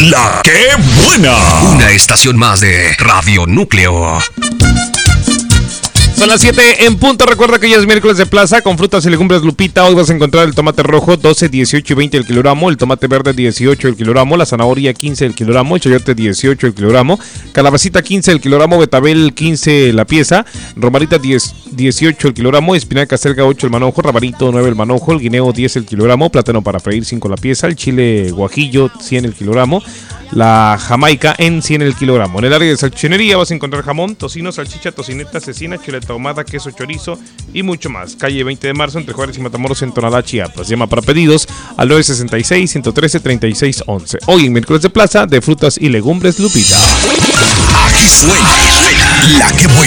La que buena. Una estación más de Radio Núcleo. Son las 7 en punto. Recuerda que ya es miércoles de plaza con frutas y legumbres Lupita. Hoy vas a encontrar el tomate rojo 12, 18 y 20 el kilogramo, el tomate verde 18 el kilogramo, la zanahoria 15 el kilogramo, el chayote 18 el kilogramo, calabacita 15 el kilogramo, betabel 15 la pieza, romarita 18 el kilogramo, espinaca selga 8 el manojo, rabanito 9 el manojo, el guineo 10 el kilogramo, plátano para freír 5 la pieza, el chile guajillo 100 el kilogramo, la jamaica en 100 el kilogramo. En el área de salchichonería vas a encontrar jamón, tocino, salchicha, tocineta, cecina, chuleta ahumada, queso, chorizo y mucho más. Calle 20 de marzo entre Juárez y Matamoros en Tonalá, Chiapas. Llama para pedidos al 966-113-3611. Hoy en miércoles de plaza de frutas y legumbres Lupita. Aquí suena La que buena.